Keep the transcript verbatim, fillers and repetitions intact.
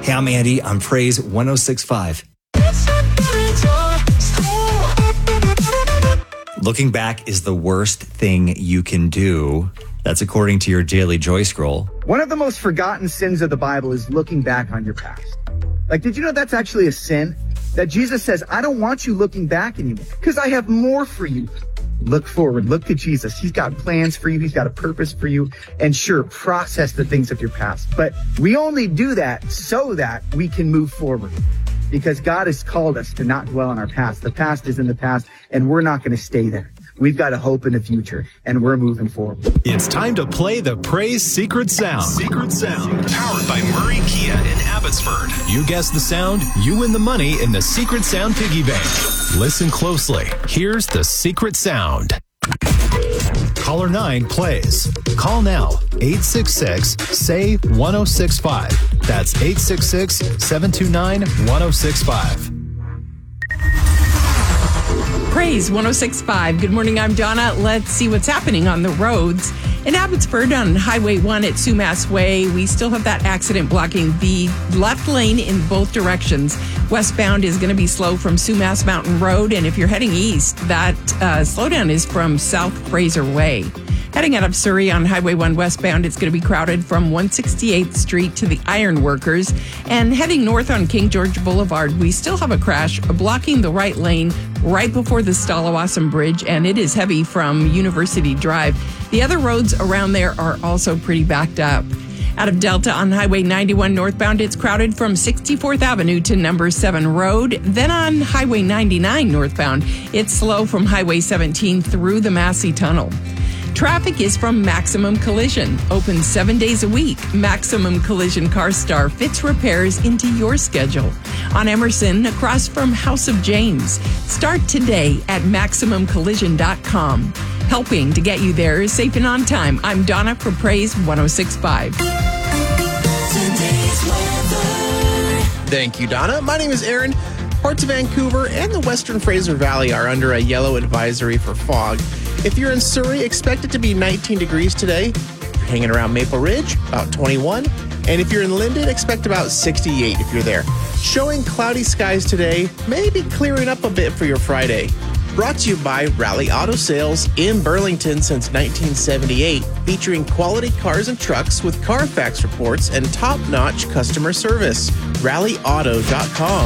Hey, I'm Andy on Praise one oh six point five. Looking back is the worst thing you can do. That's according to your daily Joy Scroll. One of the most forgotten sins of the Bible is looking back on your past. Like, did you know that's actually a sin? That Jesus says, I don't want you looking back anymore because I have more for you. Look forward. Look to Jesus. He's got plans for you. He's got a purpose for you. And sure, process the things of your past. But we only do that so that we can move forward. Because God has called us to not dwell on our past. The past is in the past, and we're not going to stay there. We've got a hope in the future, and we're moving forward. It's time to play the Praise Secret Sound. Secret Sound. Powered by Murray Kia in Abbotsford. You guess the sound, you win the money in the Secret Sound Piggy Bank. Listen closely. Here's the Secret Sound. Caller nine plays. Call now. eight six six, S A Y, one oh six five. That's eight six six, seven two nine, one oh six five. Praise one oh six point five. Good morning, I'm Donna. Let's see what's happening on the roads. In Abbotsford on Highway one at Sumas Way, we still have that accident blocking the left lane in both directions. Westbound is going to be slow from Sumas Mountain Road, and if you're heading east, that uh, slowdown is from South Fraser Way. Heading out of Surrey on Highway one westbound, it's going to be crowded from one sixty-eighth Street to the Iron Workers. And heading north on King George Boulevard, we still have a crash blocking the right lane right before the Stallawasam Bridge, and it is heavy from University Drive. The other roads around there are also pretty backed up. Out of Delta on Highway ninety-one northbound, it's crowded from sixty-fourth Avenue to Number seven Road. Then on Highway ninety-nine northbound, it's slow from Highway seventeen through the Massey Tunnel. Traffic is from Maximum Collision. Open seven days a week. Maximum Collision Car Star fits repairs into your schedule. On Emerson, across from House of James. Start today at maximum collision dot com. Helping to get you there safe and on time. I'm Donna for Praise one oh six point five. Thank you, Donna. My name is Aaron. Parts of Vancouver and the Western Fraser Valley are under a yellow advisory for fog. If you're in Surrey, expect it to be nineteen degrees today. If you're hanging around Maple Ridge, about twenty-one. And if you're in Linden, expect about sixty-eight if you're there. Showing cloudy skies today, maybe clearing up a bit for your Friday. Brought to you by Rally Auto Sales in Burlington since nineteen seventy-eight, featuring quality cars and trucks with Carfax reports and top-notch customer service. rally auto dot com.